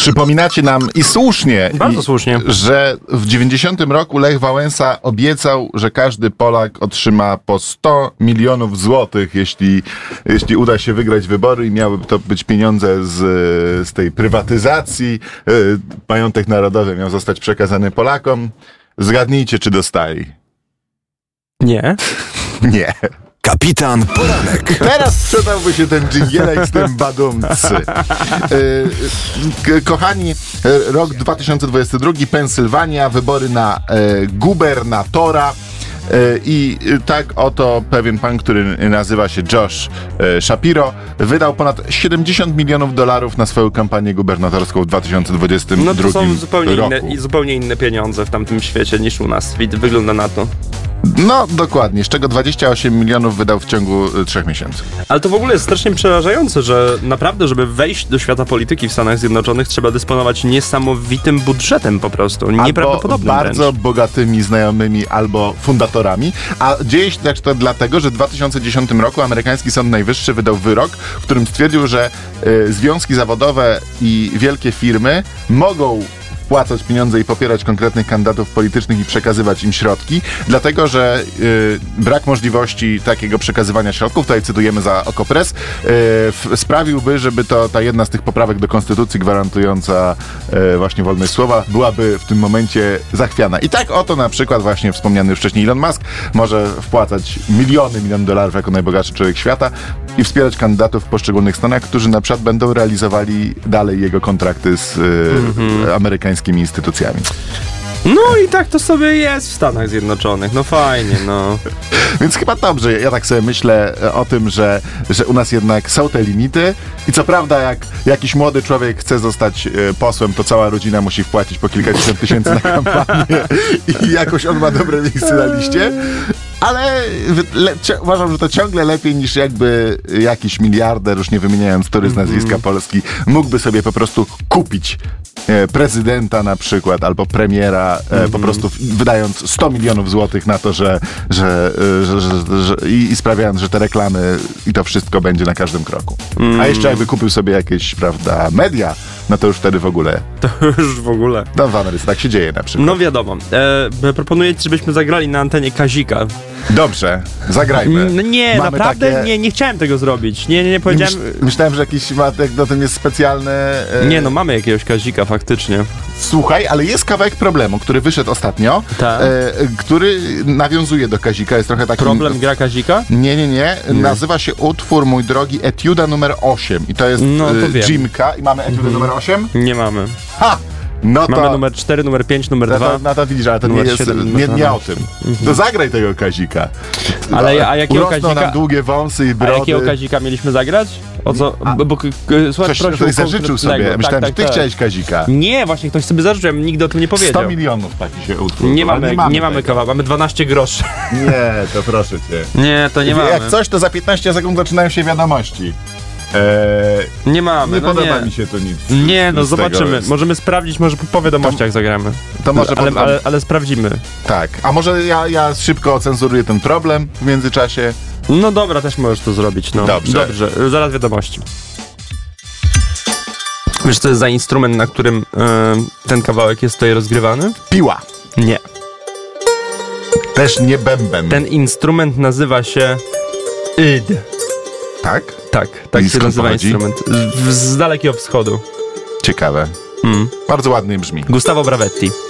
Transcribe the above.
Przypominacie nam i słusznie, Bardzo słusznie, że w 90 roku Lech Wałęsa obiecał, że każdy Polak otrzyma po 100 milionów złotych, jeśli uda się wygrać wybory i miałyby to być pieniądze z tej prywatyzacji. Majątek narodowy miał zostać przekazany Polakom. Zgadnijcie, czy dostali. Nie. Nie. Kapitan Poranek. Teraz sprzedałby się ten dżingielek z tym badumcy. Kochani, rok 2022, Pensylwania, wybory na gubernatora. I tak oto pewien pan, który nazywa się Josh Shapiro, wydał ponad $70 milionów na swoją kampanię gubernatorską w 2022 No to są roku. zupełnie inne pieniądze w tamtym świecie niż u nas. Wygląda na to. No, dokładnie, z czego 28 milionów wydał w ciągu 3 miesięcy. Ale to w ogóle jest strasznie przerażające, że naprawdę, żeby wejść do świata polityki w Stanach Zjednoczonych, trzeba dysponować niesamowitym budżetem po prostu. Nieprawdopodobnym albo bardzo wręcz. bogatymi znajomymi, albo fundatorami. A dzieje się tak to dlatego, że w 2010 roku amerykański Sąd Najwyższy wydał wyrok, w którym stwierdził, że związki zawodowe i wielkie firmy mogą wpłacać pieniądze i popierać konkretnych kandydatów politycznych i przekazywać im środki, dlatego że brak możliwości takiego przekazywania środków, tutaj cytujemy za Okopres, sprawiłby, żeby ta jedna z tych poprawek do Konstytucji gwarantująca właśnie wolność słowa byłaby w tym momencie zachwiana. I tak oto na przykład właśnie wspomniany już wcześniej Elon Musk może wpłacać miliony dolarów jako najbogatszy człowiek świata i wspierać kandydatów w poszczególnych stanach, którzy na przykład będą realizowali dalej jego kontrakty z amerykańskimi instytucjami. No i tak to sobie jest w Stanach Zjednoczonych. No fajnie, no. Więc chyba dobrze. Ja tak sobie myślę o tym, że u nas jednak są te limity i co prawda jak jakiś młody człowiek chce zostać posłem, to cała rodzina musi wpłacić po kilkadziesiąt tysięcy na kampanię i jakoś on ma dobre miejsce na liście. Ale uważam, że to ciągle lepiej niż jakby jakiś miliarder, już nie wymieniając który z nazwiska Polski, mógłby sobie po prostu kupić prezydenta na przykład, albo premiera, po prostu wydając 100 milionów złotych na to, i sprawiając, że te reklamy i to wszystko będzie na każdym kroku. A jeszcze jakby kupił sobie jakieś, prawda, media, no to już wtedy w ogóle. To już w ogóle. No w Ameryce tak się dzieje na przykład. No wiadomo. Proponuję ci, żebyśmy zagrali na antenie Kazika. Dobrze, zagrajmy. Nie, mamy naprawdę takie... nie chciałem tego zrobić. Nie powiedziałem... Myślałem, że jakiś do tym jest specjalne... Nie, no mamy jakiegoś Kazika faktycznie. Słuchaj, ale jest kawałek problemu, który wyszedł ostatnio, który nawiązuje do Kazika. Jest trochę taki... Problem gra Kazika? Nie. Nazywa się utwór, mój drogi, Etiuda numer 8. I to jest Jimka. I mamy Etiudę numer 8? Nie mamy. Ha! No mamy to, numer 4, numer 5, numer 2. No to widzisz, ale to nie jest 7, nie o tym. To zagraj tego Kazika. Ale a jakiego Urosną Kazika? nam długie wąsy i brody. A jakiego Kazika mieliśmy zagrać? O co? Słuchaj, ktoś zażyczył sobie. Myślałem, że ty chciałeś Kazika. Nie, właśnie ktoś sobie zażyczył, nigdy o tym nie powiedział. 100 milionów taki się utwór. Nie mamy kawa, mamy 12 groszy. Nie, to proszę cię. Nie, to nie mamy. Jak coś, to za 15 sekund zaczynają się wiadomości. Nie mamy. Nie podoba mi się to nic. Nie, no zobaczymy. Możemy sprawdzić, może po wiadomościach zagramy. To może ale sprawdzimy. Tak. A może ja szybko ocenzuruję ten problem w międzyczasie? No dobra, też możesz to zrobić. No. Dobrze. Zaraz wiadomości. Wiesz, co jest za instrument, na którym ten kawałek jest tutaj rozgrywany? Piła. Nie. Też nie bęben. Ten instrument nazywa się Id. Tak? Tak się nazywa instrument. Z Dalekiego Wschodu. Ciekawe. Bardzo ładnie brzmi. Gustavo Bravetti.